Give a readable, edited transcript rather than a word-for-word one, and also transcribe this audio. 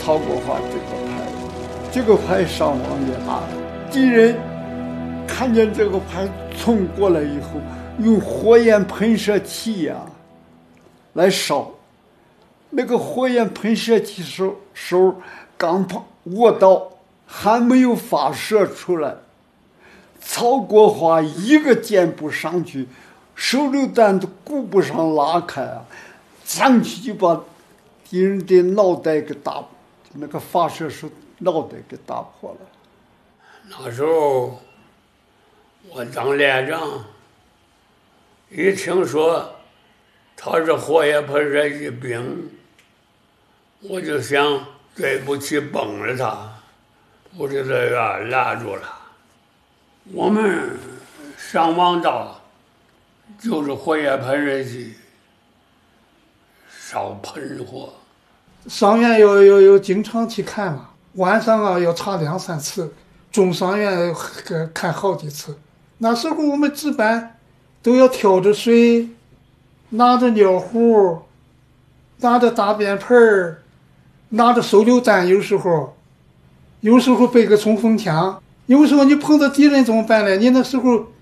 曹国华这个牌伤亡也大，敌人看见这个牌冲过来以后，用火焰喷射器来烧。那个火焰喷射器手刚握到，还没有发射出来，曹国华一个箭步上去，手榴弹都顾不上拉开上去就把敌人的脑袋给打，那个发射手脑袋给打破了。 那时候我当连长，一听说他是火焰喷射器兵，我就想对不起崩了他，不是这个拦住了。我们伤亡到就是火焰喷射器烧喷火。 伤员要经常去看嘛，晚上要查2、3次，中伤员看好几次。那时候我们值班都要挑着水，拿着尿壶，拿着大便盆，拿着手榴弹，有时候背个冲锋枪。有时候你碰到敌人怎么办呢？你那时候